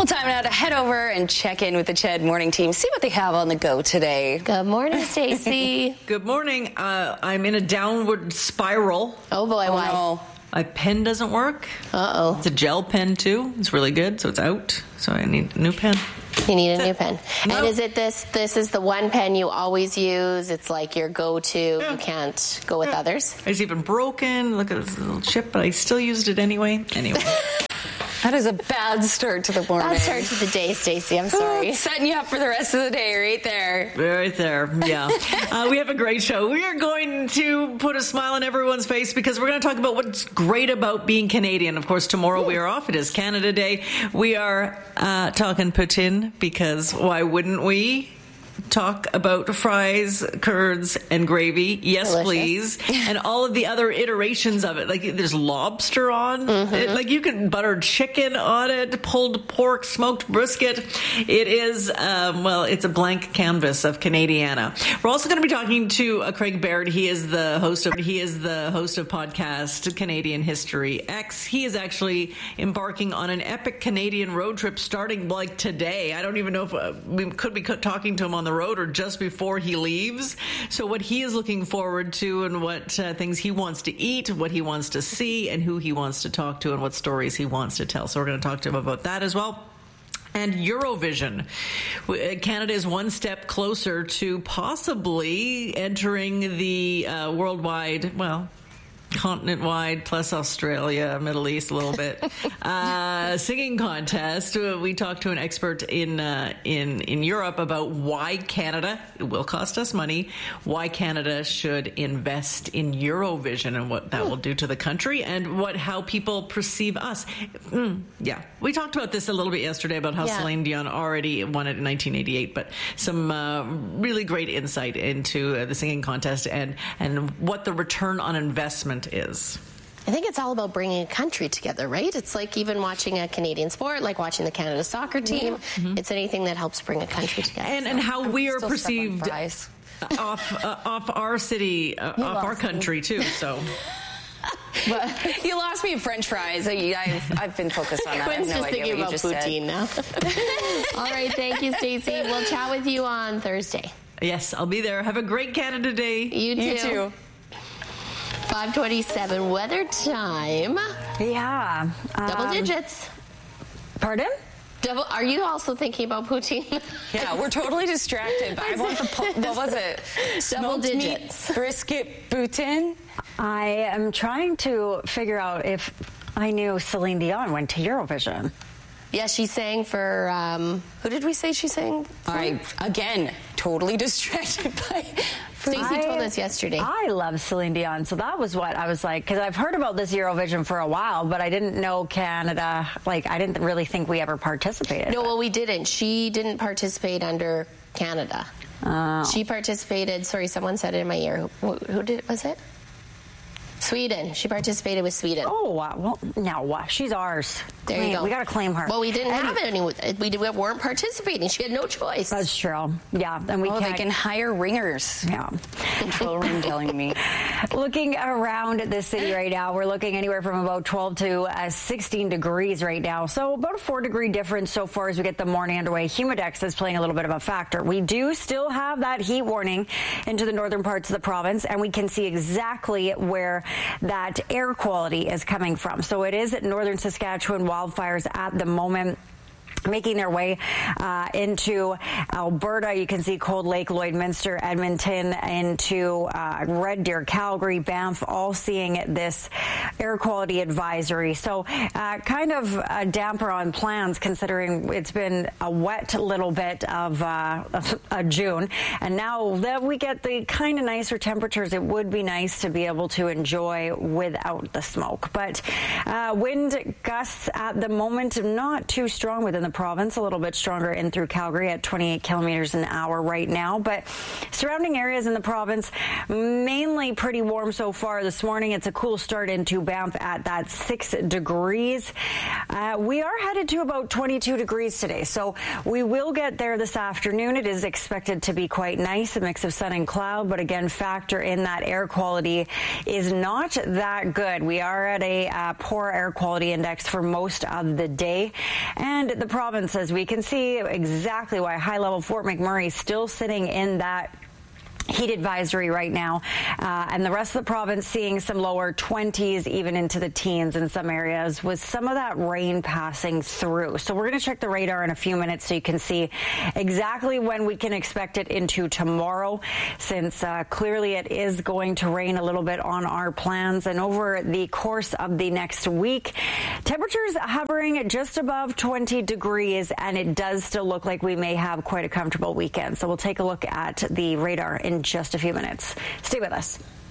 Well, time now to head over and check in with the CHED Morning team, see what they have on the go today. Good morning, Stacey. Good morning. I'm in a downward spiral. Oh, boy, why? No. My pen doesn't work. Uh-oh. It's a gel pen, too. It's really good, so it's out. So I need a new pen. You need a new pen. No. And is it this is the one pen you always use? It's like your go-to. Yeah. You can't go with others? It's even broken. Look at this little chip, but I still used it anyway. That is a bad start to the morning. Bad start to the day, Stacey. I'm sorry. Setting you up for the rest of the day right there. Right there, yeah. We have a great show. We are going to put a smile on everyone's face because we're going to talk about what's great about being Canadian. Of course, tomorrow we are off. It is Canada Day. We are talking poutine because why wouldn't we? Talk about fries, curds, and gravy. Yes, Delicious. please. And all of the other iterations of it. Like there's lobster on it. Like you can butter chicken on it, pulled pork, smoked brisket. It is, it's a blank canvas of Canadiana. We're also going to be talking to Craig Baird. He is the host of podcast Canadian History X. He is actually embarking on an epic Canadian road trip starting like today. I don't even know if we could be talking to him on the road or just before he leaves. So what he is looking forward to and what things he wants to eat, what he wants to see, and who he wants to talk to and what stories he wants to tell. So we're going to talk to him about that as well. And Eurovision. Canada is one step closer to possibly entering the worldwide, continent-wide, plus Australia, Middle East a little bit, singing contest. We talked to an expert in Europe about why Canada, it will cost us money, why Canada should invest in Eurovision and what that will do to the country and how people perceive us. Yeah, we talked about this a little bit yesterday about how Celine Dion already won it in 1988, but some really great insight into the singing contest and what the return on investment is. I think it's all about bringing a country together, right? It's like even watching a Canadian sport, like watching the Canada soccer team. Mm-hmm. It's anything that helps bring a country together. And how we are perceived off our city, off our country, too, so... Well, you lost me at French fries. I've been focused on that. Quinn's I have no just idea thinking what you about just poutine now. All right, thank you, Stacey. We'll chat with you on Thursday. Yes, I'll be there. Have a great Canada Day. You too. 5:27 weather time. Yeah. Double digits. Pardon? Are you also thinking about poutine? Yeah, we're totally distracted. I want what was it? Double Meat, digits. brisket poutine. I am trying to figure out if I knew Celine Dion went to Eurovision. Yeah, she sang for, who did we say she sang for? Again, totally distracted by... Stacey told us yesterday. I love Celine Dion, so that was what I was like, because I've heard about this Eurovision for a while, but I didn't know Canada, I didn't really think we ever participated. No, well, we didn't. She didn't participate under Canada. She participated, sorry, someone said it in my ear. Who did, was it? Sweden. She participated with Sweden. Oh, well, no, she's ours. There you go. We got to claim her. Well, we didn't have it anymore. We weren't participating. She had no choice. That's true. Yeah. And they can hire ringers. Yeah. Control room telling me. Looking around the city right now, we're looking anywhere from about 12 to 16 degrees right now. So about a 4-degree difference so far as we get the morning underway. Humidex is playing a little bit of a factor. We do still have that heat warning into the northern parts of the province, and we can see exactly where that air quality is coming from. So it is at northern Saskatchewan wildfires at the moment, making their way into Alberta. You can see Cold Lake, Lloydminster, Edmonton, into Red Deer, Calgary, Banff, all seeing this air quality advisory. So kind of a damper on plans, considering it's been a wet little bit of June. And now that we get the kind of nicer temperatures, it would be nice to be able to enjoy without the smoke. But wind gusts at the moment, not too strong within the province, a little bit stronger in through Calgary at 28 kilometers an hour right now. But surrounding areas in the province, mainly pretty warm so far this morning. It's a cool start into Banff at that 6 degrees. We are headed to about 22 degrees today, so we will get there this afternoon. It is expected to be quite nice, a mix of sun and cloud, but again, factor in that air quality is not that good. We are at a poor air quality index for most of the day, and the province provinces, we can see exactly why high-level Fort McMurray is still sitting in that heat advisory right now, and the rest of the province seeing some lower 20s, even into the teens in some areas, with some of that rain passing through. So we're going to check the radar in a few minutes so you can see exactly when we can expect it into tomorrow, since clearly it is going to rain a little bit on our plans. And over the course of the next week, temperatures hovering at just above 20 degrees, and it does still look like we may have quite a comfortable weekend. So we'll take a look at the radar in just a few minutes. Stay with us.